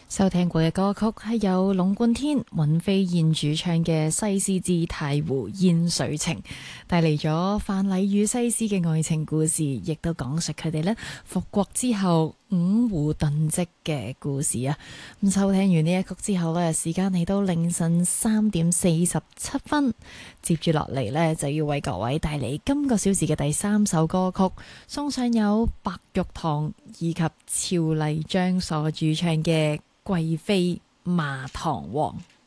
收聽過嘅歌曲係有龍貫天、尹飛燕主唱嘅《西施之太湖煙水情》，帶嚟咗范蠡與西施嘅愛情故事，亦都講述佢哋呢復國之後五湖遁跡嘅故事啊！咁收聽完呢一曲之後呢，時間嚟到凌晨3:47，接住落嚟呢，就要為各位帶嚟今個小時嘅第3首歌曲，送上有白玉堂以及趙麗章所主唱嘅《貴妃罵唐王》。